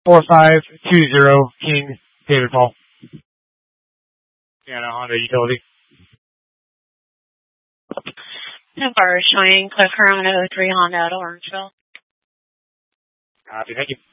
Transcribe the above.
4520 King, David Paul. And a Honda utility. Car showing Cliff Corona 03 Honda at Orangeville. Copy, thank you.